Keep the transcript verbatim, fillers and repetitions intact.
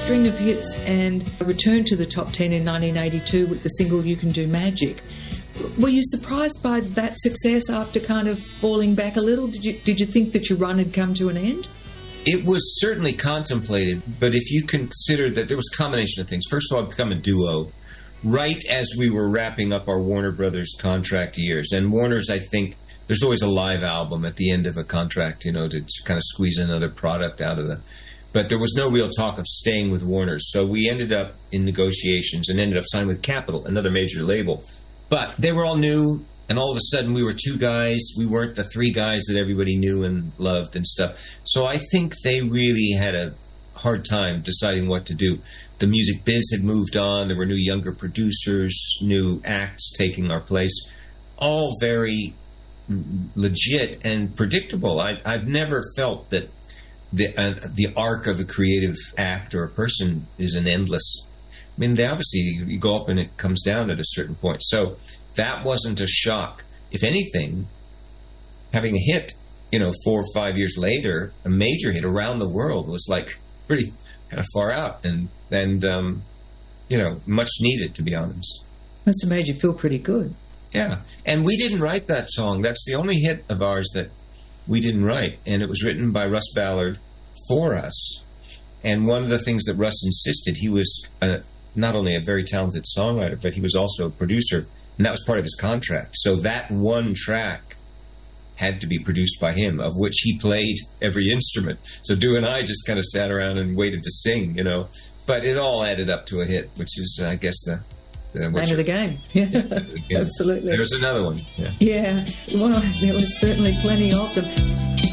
string of hits and returned to the top ten in nineteen eighty-two with the single You Can Do Magic. Were you surprised by that success after kind of falling back a little? Did you, did you think that your run had come to an end? It was certainly contemplated, but if you consider that there was a combination of things. First of all, I'd become a duo right as we were wrapping up our Warner Brothers contract years. And Warner's, I think, there's always a live album at the end of a contract, you know, to kind of squeeze another product out of the... But there was no real talk of staying with Warner's. So we ended up in negotiations and ended up signing with Capitol, another major label. But they were all new, and all of a sudden we were two guys. We weren't the three guys that everybody knew and loved and stuff. So I think they really had a hard time deciding what to do. The music biz had moved on. There were new younger producers, new acts taking our place. All very legit and predictable. I, I've never felt that the uh, the arc of a creative act or a person is an endless... I mean, they obviously, you go up and it comes down at a certain point. So that wasn't a shock. If anything, having a hit, you know, four or five years later, a major hit around the world was like pretty kind of far out and, and um, you know, much needed, to be honest. Must have made you feel pretty good. Yeah. And we didn't write that song. That's the only hit of ours that we didn't write. And it was written by Russ Ballard for us. And one of the things that Russ insisted, he was a, not only a very talented songwriter, but he was also a producer, and that was part of his contract. So that one track had to be produced by him, of which he played every instrument. So Du and I just kind of sat around and waited to sing, you know. But it all added up to a hit, which is, I guess, the... the name of the game. Yeah, yeah, absolutely. There's another one. Yeah. Yeah, well, there was certainly plenty of them.